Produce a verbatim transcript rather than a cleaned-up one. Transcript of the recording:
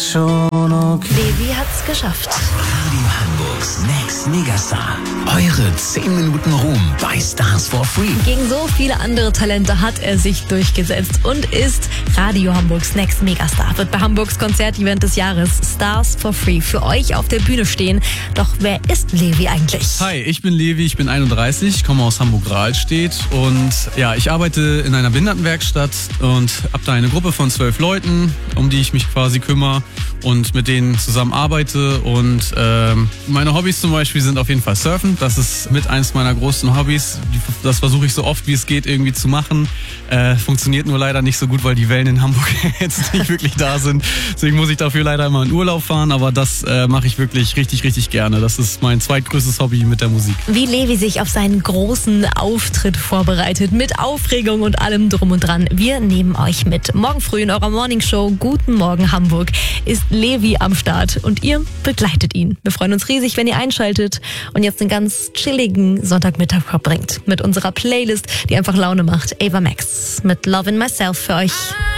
schon okay. Levi hat's geschafft. Radio Hamburgs Next Megastar. Eure zehn Minuten Ruhm bei Stars for Free. Gegen so viele andere Talente hat er sich durchgesetzt und ist Radio Hamburgs Next Megastar. Wird bei Hamburgs Konzertevent des Jahres Stars for Free für euch auf der Bühne stehen. Doch wer ist Levi eigentlich? Hi, ich bin Levi, ich bin einunddreißig, komme aus Hamburg-Rahlstedt und ja, ich arbeite in einer Behindertenwerkstatt und habe da eine Gruppe von zwölf Leuten, um die ich mich quasi kümmere und mit denen zusammen arbeite. Und ähm, meine Hobbys zum Beispiel sind auf jeden Fall Surfen. Das ist mit eins meiner großen Hobbys. Das versuche ich so oft wie es geht irgendwie zu machen. Äh, funktioniert nur leider nicht so gut, weil die Wellen in Hamburg jetzt nicht wirklich da sind. Deswegen muss ich dafür leider immer in Urlaub fahren. Aber das äh, mache ich wirklich richtig, richtig gerne. Das ist mein zweitgrößtes Hobby mit der Musik. Wie Levi sich auf seinen großen Auftritt vorbereitet, mit Aufregung und allem drum und dran. Wir nehmen euch mit. Morgen früh in eurer Morningshow Guten Morgen Hamburg ist Levi am Start und ihr begleitet ihn. Wir freuen uns riesig, wenn ihr einschaltet und jetzt einen ganz chilligen Sonntagmittag verbringt mit unserer Playlist, die einfach Laune macht. Ava Max mit Lovin' Myself für euch.